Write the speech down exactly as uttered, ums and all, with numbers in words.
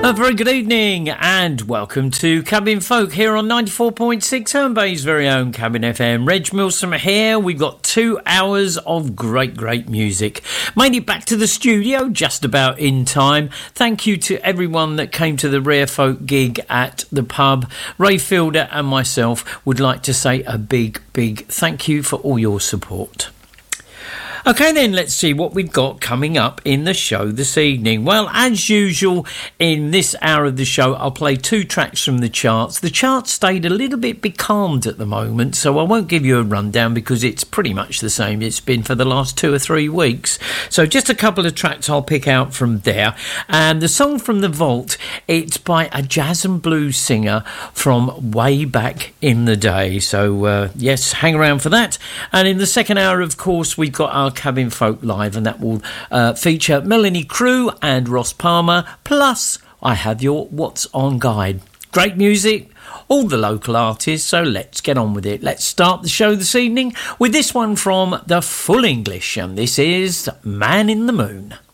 A very good evening and welcome to Cabin Folk here on ninety-four point six Herne Bay's very own Cabin F M. Reg Milsom here. We've got two hours of great, great music. Made it back to the studio just about in time. Thank you to everyone that came to the Rare Folk gig at the pub. Ray Fielder and myself would like to say a big, big thank you for all your support. OK then, let's see what we've got coming up in the show this evening. Well, as usual, in this hour of the show, I'll play two tracks from the charts. The charts stayed a little bit becalmed at the moment, so I won't give you a rundown because it's pretty much the same it's been for the last two or three weeks. So just a couple of tracks I'll pick out from there. And the song from the vault, it's by a jazz and blues singer from way back in the day. So, uh, yes, hang around for that. And in the second hour, of course, we've got our Cabin Folk Live, and that will uh, feature Melanie Crew and Ross Palmer, plus I have your What's On guide. Great music, all the local artists, so let's get on with it. Let's start the show this evening with this one from The Full English, and this is Man in the Moon.